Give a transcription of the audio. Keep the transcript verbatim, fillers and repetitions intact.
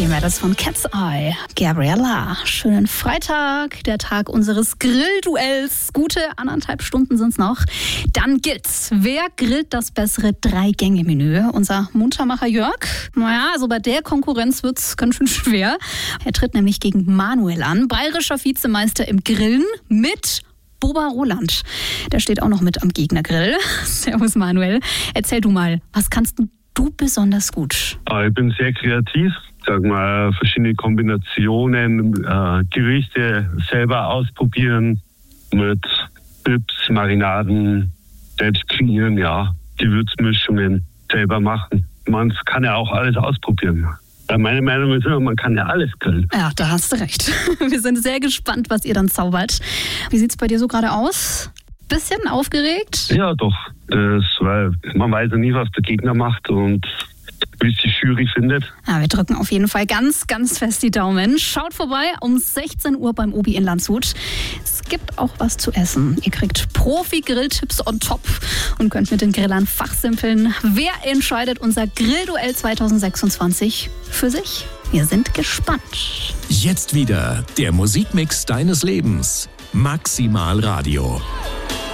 Das von Cat's Eye, Gabriella. Schönen Freitag, der Tag unseres Grillduells. Gute anderthalb Stunden sind's noch. Dann gilt's. Wer grillt das bessere Drei-Gänge-Menü? Unser Muntermacher Jörg? Naja, also bei der Konkurrenz wird's ganz schön schwer. Er tritt nämlich gegen Manuel an, bayerischer Vizemeister im Grillen mit Boba Roland. Der steht auch noch mit am Gegnergrill. Servus Manuel. Erzähl du mal, was kannst du du besonders gut? Ich bin sehr kreativ. Sag mal, verschiedene Kombinationen, äh, Gerichte selber ausprobieren mit Dips, Marinaden, selbst kreieren, ja, Gewürzmischungen selber machen. Man kann ja auch alles ausprobieren. Meine Meinung ist immer, man kann ja alles grillen. Ja, da hast du recht. Wir sind sehr gespannt, was ihr dann zaubert. Wie sieht's bei dir so gerade aus? Bisschen aufgeregt? Ja, doch. Das, weil man weiß ja nie, was der Gegner macht und wie es die Jury findet. Ja, wir drücken auf jeden Fall ganz, ganz fest die Daumen. Schaut vorbei um sechzehn Uhr beim Obi in Landshut. Es gibt auch was zu essen. Ihr kriegt Profi-Grilltipps on top und könnt mit den Grillern fachsimpeln. Wer entscheidet unser Grillduell zwanzig sechsundzwanzig für sich? Wir sind gespannt. Jetzt wieder der Musikmix deines Lebens. Maximal Radio.